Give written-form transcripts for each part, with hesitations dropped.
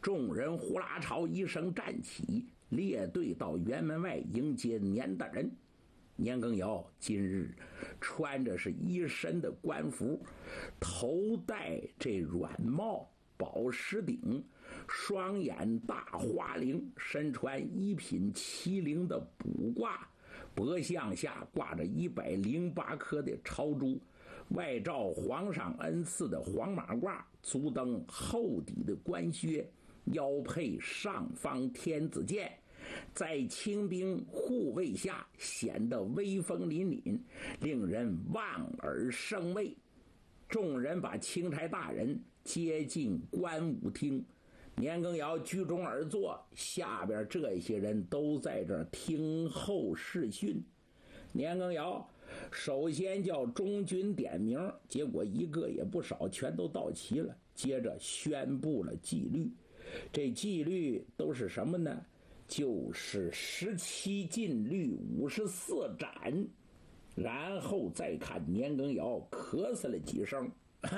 众人呼啦朝一声站起，列队到辕门外迎接年大人。年羹尧今日穿着是一身的官服，头戴这软帽宝石顶，双眼大花翎，身穿一品麒麟的卜褂，脖项下挂着108颗的朝珠，外罩皇上恩赐的黄马褂，足蹬厚底的官靴，腰佩上方天子剑，在清兵护卫下显得威风凛凛，令人望而生畏。众人把钦差大人接进官武厅，年羹尧居中而坐，下边这些人都在这儿听候视讯。年羹尧首先叫中军点名，结果一个也不少，全都到齐了。接着宣布了纪律，这纪律都是什么呢？就是17禁律54斩。然后再看年羹尧咳嗽了几声，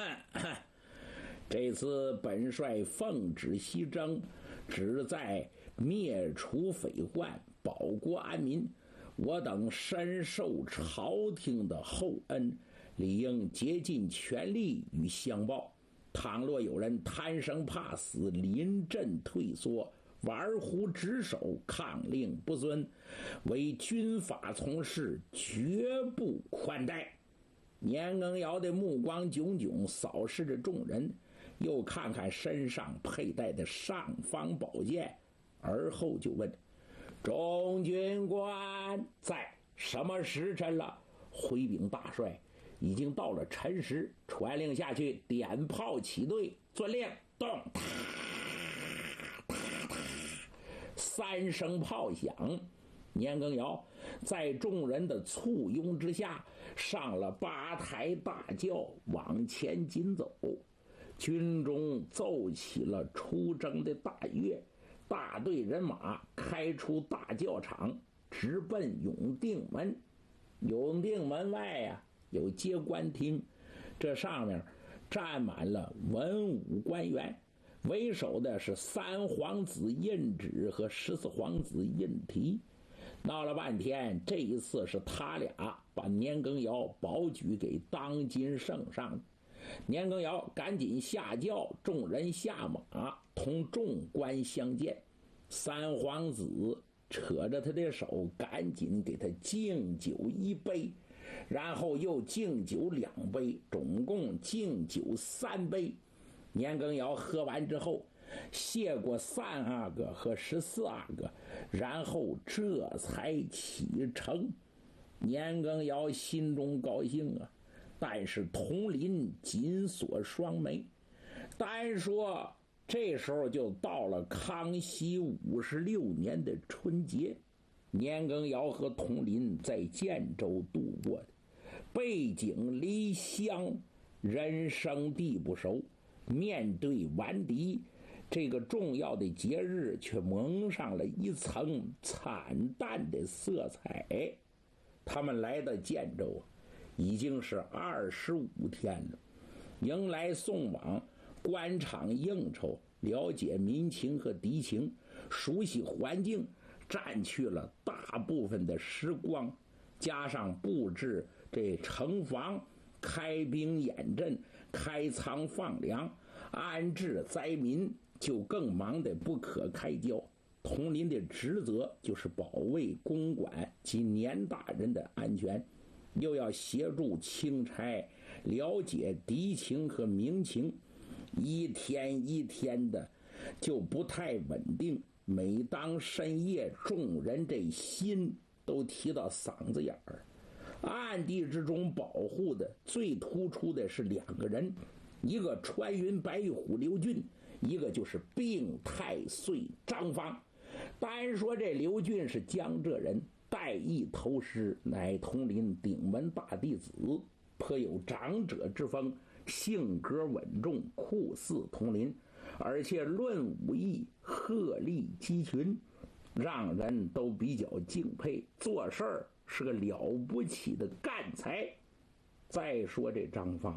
这次本帅奉旨西征，旨在灭除匪患，保国安民。我等深受朝廷的厚恩，理应竭尽全力与相报。倘若有人贪生怕死，临阵退缩，玩忽职守，抗令不遵，为军法从事，绝不宽待。年羹尧的目光炯炯扫视着众人，又看看身上佩戴的尚方宝剑，而后就问：众军官在，什么时辰了？回禀大帅，已经到了辰时，传令下去，点炮起队。遵令，动！3声炮响，年羹尧在众人的簇拥之下上了8抬大轿，往前紧走。军中奏起了出征的大乐，大队人马开出大教场，直奔永定门。永定门外啊，有接官厅，这上面站满了文武官员，为首的是3皇子胤祉和14皇子胤禔。闹了半天，这一次是他俩把年羹尧保举给当今圣上。年羹尧赶紧下轿，众人下马，同众官相见。3皇子扯着他的手，赶紧给他敬酒1杯，然后又敬酒2杯，总共敬酒3杯。年羹尧喝完之后，谢过3阿哥和14阿哥，然后这才启程。年羹尧心中高兴啊，但是统领紧锁双眉。单说这时候就到了康熙56年的春节，年羹尧和统领在建州度过的，背井离乡，人生地不熟，面对顽敌，这个重要的节日却蒙上了一层惨淡的色彩。他们来到建州已经是25天了，迎来送往，官场应酬，了解民情和敌情，熟悉环境，占去了大部分的时光，加上布置这城防，开兵演阵，开仓放粮，安置灾民，就更忙得不可开交。统领的职责就是保卫公馆及年大人的安全，又要协助钦差了解敌情和民情，一天一天的就不太稳定。每当深夜，众人这心都提到嗓子眼儿。暗地之中保护的最突出的是2个人，一个穿云白玉虎刘俊，一个就是病太岁张方。单说这刘俊是江浙人，代义投师，乃统领顶门大弟子，颇有长者之风，性格稳重，酷似统领，而且论武艺鹤立鸡群，让人都比较敬佩，做事儿是个了不起的干才。再说这张方